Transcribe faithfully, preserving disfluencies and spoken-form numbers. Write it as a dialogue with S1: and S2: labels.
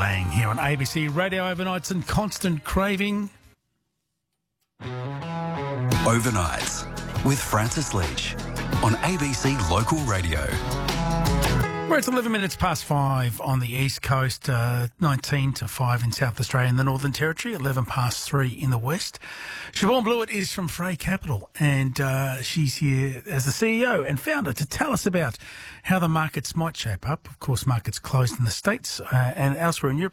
S1: Lang here on A B C Radio Overnights and Constant Craving.
S2: Overnights with Francis Leach on A B C Local Radio.
S1: We're at eleven minutes past five on the East Coast, uh, nineteen to five in South Australia and the Northern Territory, eleven past three in the West. Siobhan Blewett is from Frey Capital, and uh, she's here as the C E O and founder to tell us about how the markets might shape up. Of course, markets closed in the States uh, and elsewhere in Europe.